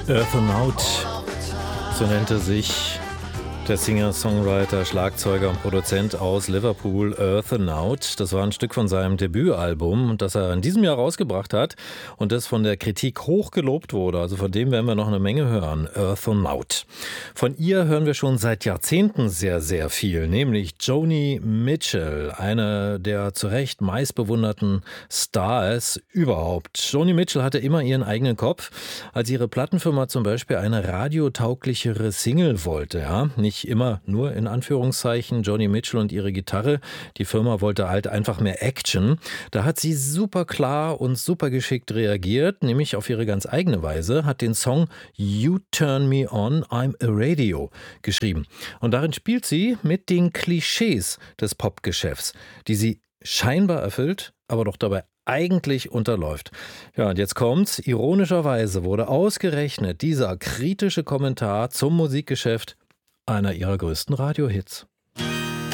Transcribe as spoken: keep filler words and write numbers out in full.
Earthonaut, so nennt er sich, der Singer, Songwriter, Schlagzeuger und Produzent aus Liverpool, Earthonaut. Das war ein Stück von seinem Debütalbum, das er in diesem Jahr rausgebracht hat und das von der Kritik hoch gelobt wurde. Also von dem werden wir noch eine Menge hören. Earthonaut. Von ihr hören wir schon seit Jahrzehnten sehr, sehr viel, nämlich Joni Mitchell, eine der zu Recht meistbewunderten Stars überhaupt. Joni Mitchell hatte immer ihren eigenen Kopf, als ihre Plattenfirma zum Beispiel eine radiotauglichere Single wollte, ja, nicht immer nur in Anführungszeichen Joni Mitchell und ihre Gitarre. Die Firma wollte halt einfach mehr Action. Da hat sie super klar und super geschickt reagiert, nämlich auf ihre ganz eigene Weise, hat den Song You Turn Me On, I'm a Radio geschrieben. Und darin spielt sie mit den Klischees des Popgeschäfts, die sie scheinbar erfüllt, aber doch dabei eigentlich unterläuft. Ja, und jetzt kommt's. Ironischerweise wurde ausgerechnet dieser kritische Kommentar zum Musikgeschäft einer ihrer größten Radiohits.